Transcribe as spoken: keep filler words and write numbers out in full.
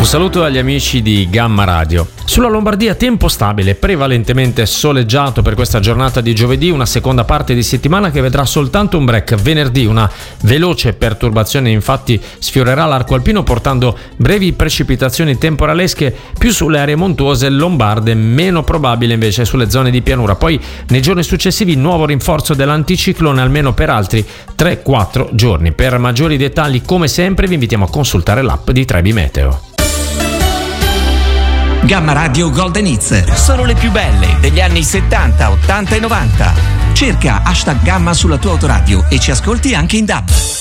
Un saluto agli amici di Gamma Radio. Sulla Lombardia tempo stabile, prevalentemente soleggiato per questa giornata di giovedì, una seconda parte di settimana che vedrà soltanto un break venerdì. Una veloce perturbazione infatti sfiorerà l'arco alpino portando brevi precipitazioni temporalesche più sulle aree montuose lombarde, meno probabile invece sulle zone di pianura. Poi nei giorni successivi nuovo rinforzo dell'anticiclone almeno per altri tre quattro giorni. Per maggiori dettagli come sempre vi invitiamo a consultare l'app di Trebi Meteo. Gamma Radio Golden Hits, solo le più belle degli anni settanta, ottanta e novanta. Cerca hashtag Gamma sulla tua autoradio e ci ascolti anche in D A B.